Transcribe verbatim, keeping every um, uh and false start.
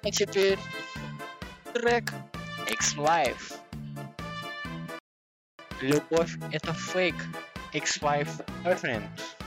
А теперь трек Ex-Wife. Любовь это фейк. Ex-Wife Boyfriend.